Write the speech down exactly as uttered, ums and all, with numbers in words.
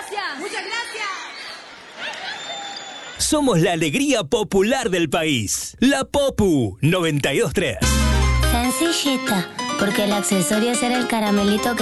gracias. Muchas gracias. Somos la alegría popular del país. La Popu noventa y dos punto tres. Sencillita, porque el accesorio será el caramelito que